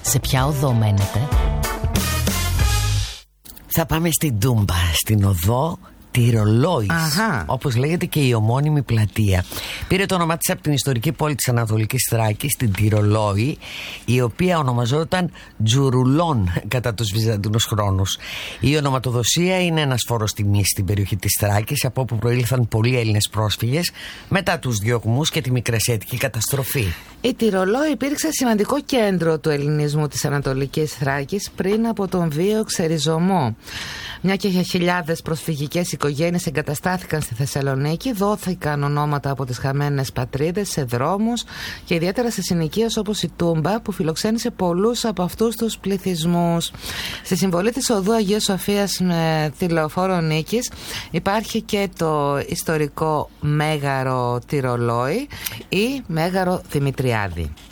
Σε ποια οδό μένετε? Θα πάμε στην Τούμπα, στην οδό Τυρολόης, όπως λέγεται και η ομώνυμη πλατεία. Πήρε το όνομά της από την ιστορική πόλη της Ανατολικής Θράκης, την Τυρολόη, η οποία ονομαζόταν Τζουρουλών κατά τους Βυζαντινούς χρόνους. Η ονοματοδοσία είναι ένας φόρος τιμής στην περιοχή της Θράκης, από όπου προήλθαν πολλοί Έλληνες πρόσφυγες μετά τους διωγμούς και τη μικρασιατική καταστροφή. Η Τυρολόη υπήρξε σημαντικό κέντρο του ελληνισμού της Ανατολικής Θράκης πριν από τον βίαιο ξεριζωμό. Μια και χιλιάδες προσφυγικές οικογένειες εγκαταστάθηκαν στη Θεσσαλονίκη, δόθηκαν ονόματα από τις χαμένες πατρίδες σε δρόμους και ιδιαίτερα σε συνοικίες όπως η Τούμπα, που φιλοξένησε πολλούς από αυτούς τους πληθυσμούς. Στη συμβολή της οδού Αγίας Σοφίας με τη λεωφόρο Νίκης υπάρχει και το ιστορικό Μέγαρο Τυρολόη ή Μέγαρο Δημητριάδη.